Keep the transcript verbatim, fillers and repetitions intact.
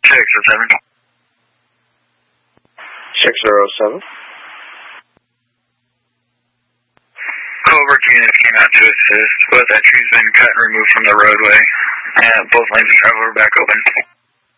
six oh seven. six zero seven. Cobra units came out to assist. Both entries been cut and removed from the roadway. Uh, both lanes of travel are back open.